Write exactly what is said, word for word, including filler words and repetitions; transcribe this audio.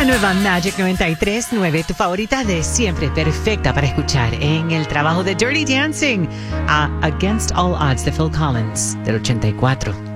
La nueva Magic noventa y tres punto nueve, tu favorita de siempre, perfecta para escuchar en el trabajo de Dirty Dancing a Against All Odds de Phil Collins del ochenta y cuatro.